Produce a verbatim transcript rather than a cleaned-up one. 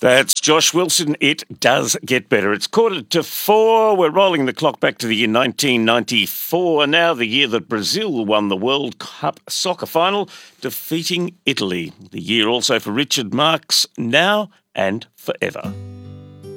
That's Josh Wilson. It does get better. It's quarter to four. We're rolling the clock back to the year nineteen ninety-four, now the year that Brazil won the World Cup soccer final, defeating Italy. The year also for Richard Marx, now and forever.